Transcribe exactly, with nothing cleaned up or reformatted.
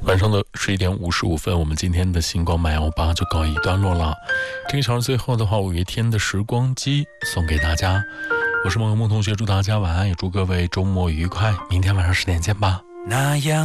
晚上的十一点五十五分，我们今天的星光买欧巴就告一段落了。这个小时最后的话，五月天的时光机送给大家。我是孟有梦同学，祝大家晚安，也祝各位周末愉快。明天晚上十点见吧。 那样